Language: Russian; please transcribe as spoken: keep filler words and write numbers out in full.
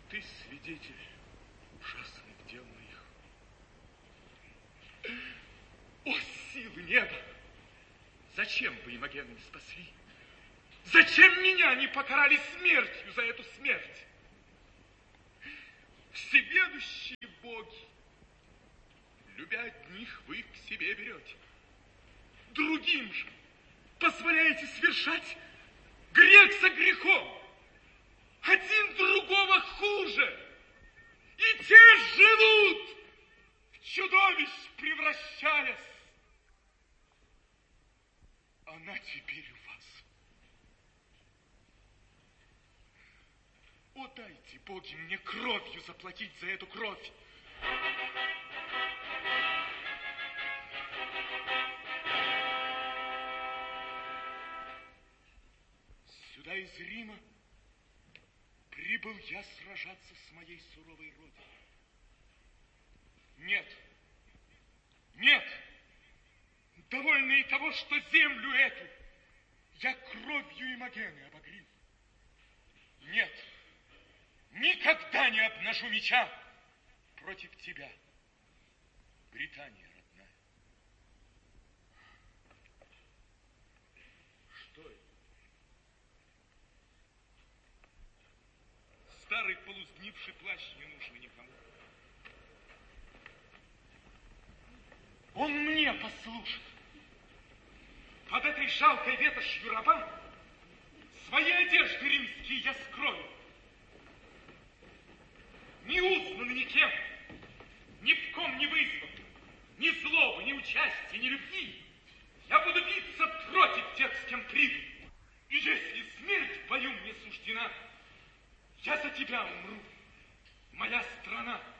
Ты свидетель ужасных дел моих. О, силы неба! Зачем вы Имогена не спасли? Зачем меня не покарали смертью за эту смерть? Всеведущие боги, любя одних, вы к себе берете. Другим же позволяете совершать грех за грехом. Один другого хуже. И те живут, в чудовищ превращаясь. Она теперь у вас. О, дайте, боги, мне кровью заплатить за эту кровь. Сюда из Рима прибыл я сражаться с моей суровой родиной. Нет, нет, довольно и того, что землю эту я кровью Имогены обогрел. Нет, никогда не обнажу меча против тебя, Британия родная. Что это? Старый полусгнивший плащ, не нужный никому. Он мне послужит. Под этой жалкой ветошью раба свои одежды римские я скрою. Не узнан никем, ни в ком не вызван, ни злобы, ни участия, ни любви. Я буду биться против тех, с кем приду. И если смерть в бою мне суждена, я за тебя умру, моя страна.